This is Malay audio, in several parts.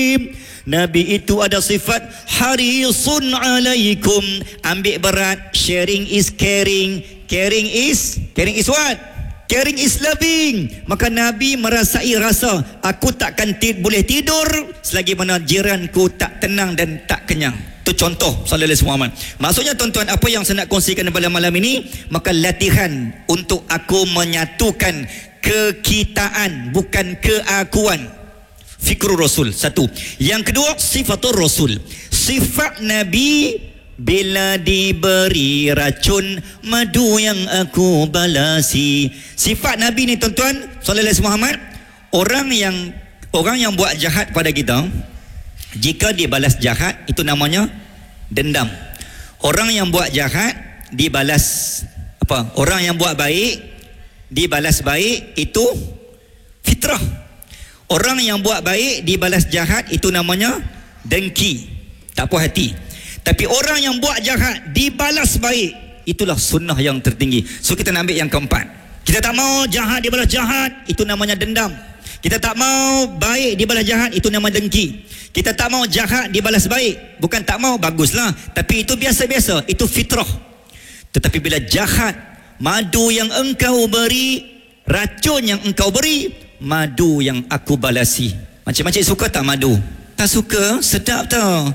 Nabi itu ada sifat harisun alaikum. Ambil berat. Sharing is caring. Caring is what? Caring is loving. Maka Nabi merasai rasa, aku takkan boleh tidur selagi mana jiranku tak tenang dan tak kenyang. Itu contoh sallallahu alaihi wasallam. Maksudnya tuan-tuan, apa yang saya nak kongsikan pada malam ini, maka latihan untuk aku menyatukan kekitaan, bukan keakuan. Fikrul Rasul, satu. Yang kedua, sifatul Rasul. Sifat Nabi, bila diberi racun, madu yang aku balasi. Sifat Nabi ni tuan-tuan sallallahu alaihi Muhammad, orang yang buat jahat pada kita, jika dibalas jahat, itu namanya dendam. Orang yang buat jahat dibalas apa? Orang yang buat baik dibalas baik, itu fitrah. Orang yang buat baik dibalas jahat, itu namanya dengki, tak puas hati. Tapi orang yang buat jahat dibalas baik, itulah sunnah yang tertinggi. So kita nak ambil yang keempat. Kita tak mau jahat dibalas jahat, itu namanya dendam. Kita tak mau baik dibalas jahat, itu nama dengki. Kita tak mau jahat dibalas baik, bukan tak mau, baguslah, tapi itu biasa-biasa, itu fitrah. Tetapi bila jahat, madu yang engkau beri, racun yang engkau beri, madu yang aku balasi. Macam-macam suka tak madu? Tak suka? Sedap tau.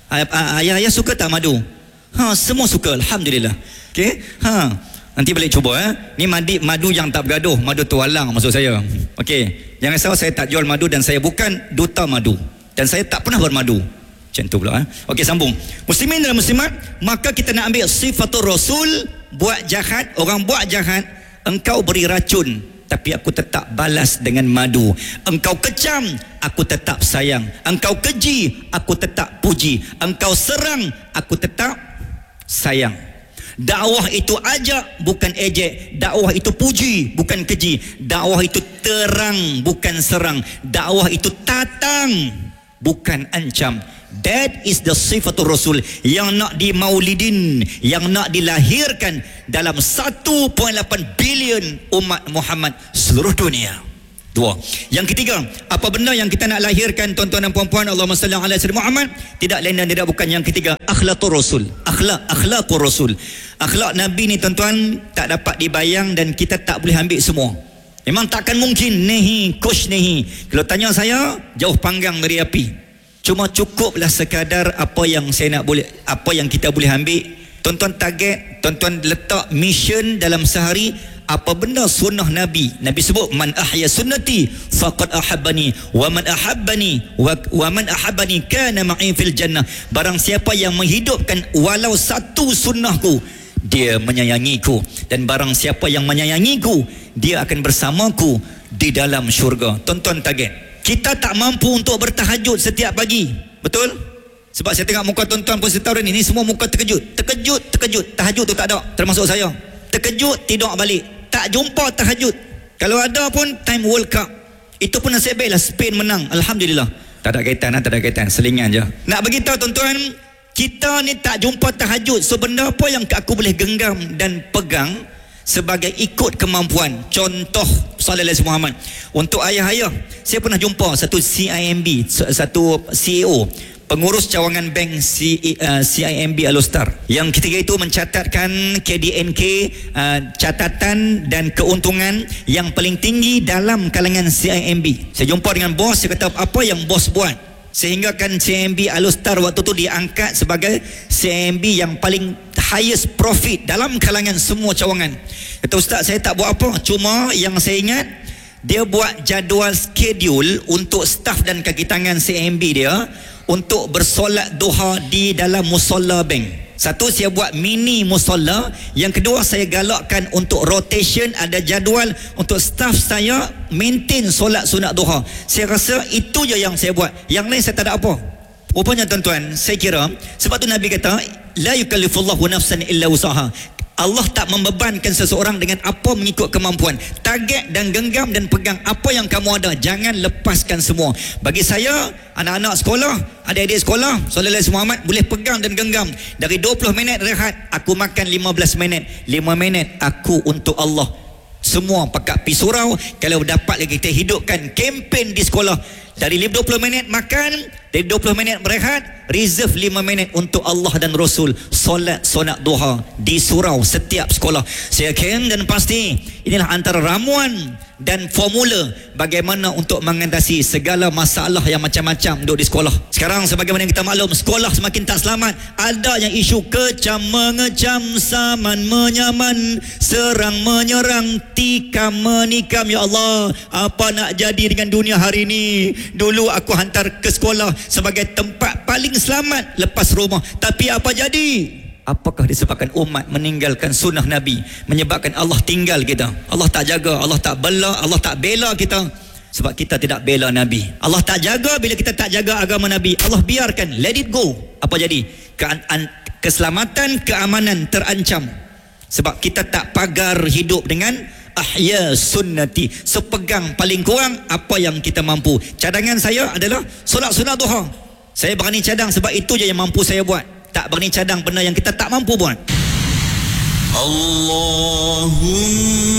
Ayah suka tak madu? Semua suka, alhamdulillah. Okey? Nanti balik cuba Ni madu yang tak bergaduh, madu tualang maksud saya. Okey. Jangan salah, saya tak jual madu dan saya bukan duta madu. Dan saya tak pernah bermadu. Macam tu pula Okey, sambung. Muslimin dan muslimat, maka kita nak ambil sifatul Rasul. Buat jahat, orang buat jahat, engkau beri racun, tapi aku tetap balas dengan madu. Engkau kecam, aku tetap sayang. Engkau keji, aku tetap puji. Engkau serang, aku tetap sayang. Dakwah itu ajak, bukan ejek. Dakwah itu puji, bukan keji. Dakwah itu terang, bukan serang. Dakwah itu tatang, bukan ancam. That is the sifatul Rasul yang nak dimaulidin, yang nak dilahirkan dalam 1.8 bilion umat Muhammad seluruh dunia. Dua. Yang ketiga, apa benda yang kita nak lahirkan tuan-tuan dan puan-puan, Allahumma salli ala sayyidina Muhammad, tidak lain dan tidak bukan yang ketiga, akhlaqur Rasul. Akhlaqur Rasul. Akhlak Nabi ni tuan-tuan tak dapat dibayang dan kita tak boleh ambil semua. Memang takkan mungkin nehi kush nehi. Kalau tanya saya, jauh panggang dari api. Cuma cukuplah sekadar apa yang saya nak boleh, apa yang kita boleh ambil. Tuan-tuan target, tuan-tuan letak mission dalam sehari, apa benda sunnah Nabi. Nabi sebut, man ahya sunnati faqad ahabbani wa man ahabbani kana ma'i fil jannah. Barang siapa yang menghidupkan walau satu sunnahku, dia menyayangiku, dan barang siapa yang menyayangiku, dia akan bersamaku di dalam syurga. Tuan-tuan target. Kita tak mampu untuk bertahajud setiap pagi. Betul? Sebab saya tengok muka tuan-tuan pun setahun ini semua muka terkejut. Terkejut. Tahajud tu tak ada. Termasuk saya. Terkejut, tidur balik. Tak jumpa tahajud. Kalau ada pun time World Cup. Itu pun nasib baiklah Spain menang. Alhamdulillah. Tak ada kaitan. Selingan je. Nak beritahu tuan-tuan, kita ni tak jumpa tahajud. So benda apa yang aku boleh genggam dan pegang sebagai ikut kemampuan. Contoh sallallahu alaihi Muhammad. Untuk ayah-ayah, saya pernah jumpa satu CIMB, satu CEO, pengurus cawangan bank CIMB Alostar. Yang ketiga itu mencatatkan KDNK, catatan dan keuntungan yang paling tinggi dalam kalangan CIMB. Saya jumpa dengan bos, saya kata apa yang bos buat sehingga kan CIMB Alostar waktu tu diangkat sebagai CIMB yang paling highest profit dalam kalangan semua cawangan. Kata ustaz, saya tak buat apa, cuma yang saya ingat dia buat jadual schedule untuk staf dan kaki tangan CIMB dia untuk bersolat duha di dalam musalla bank. Satu, saya buat mini musalla. Yang kedua, saya galakkan untuk rotation, ada jadual untuk staf saya maintain solat sunat duha. Saya rasa itu je yang saya buat. Yang lain saya tak ada apa. Rupanya tuan-tuan, saya kira sebab tu Nabi kata, la yukallifullahu nafsan illa usaha. Allah tak membebankan seseorang dengan apa mengikut kemampuan. Target dan genggam dan pegang apa yang kamu ada. Jangan lepaskan semua. Bagi saya, anak-anak sekolah, adik-adik sekolah, sallallahu alaihi Muhammad, boleh pegang dan genggam. Dari 20 minit rehat, aku makan 15 minit. 5 minit aku untuk Allah. Semua pakat pi surau. Kalau dapat lagi kita hidupkan kempen di sekolah, Dari 20 minit makan, dari 20 minit berehat, reserve 5 minit untuk Allah dan Rasul. Solat sunat duha di surau setiap sekolah. Saya yakin dan pasti inilah antara ramuan dan formula bagaimana untuk mengatasi segala masalah yang macam-macam duduk di sekolah. Sekarang sebagaimana yang kita maklum, sekolah semakin tak selamat. Ada yang isu kecam mengecam, saman menyaman, serang menyerang, tikam menikam. Ya Allah, apa nak jadi dengan dunia hari ini? Dulu aku hantar ke sekolah sebagai tempat paling selamat lepas rumah, tapi apa jadi? Apakah disebabkan umat meninggalkan sunnah Nabi, menyebabkan Allah tinggal kita? Allah tak jaga, Allah tak bela kita sebab kita tidak bela Nabi. Allah tak jaga bila kita tak jaga agama Nabi. Allah biarkan, let it go. Apa jadi? Keselamatan, keamanan terancam sebab kita tak pagar hidup dengan ahya sunnati. Sepegang paling kurang apa yang kita mampu. Cadangan saya adalah solat sunat duha. Saya berani cadang sebab itu je yang mampu saya buat. Tak berani cadang benda yang kita tak mampu buat. Allahumma